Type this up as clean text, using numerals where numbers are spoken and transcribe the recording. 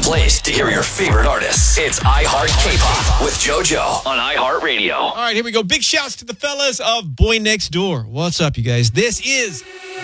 place to hear your favorite artists. It's iHeart K-Pop with JoJo on iHeartRadio. All right, here we go. Big shouts to the fellas of Boy Next Door. What's up, you guys? This is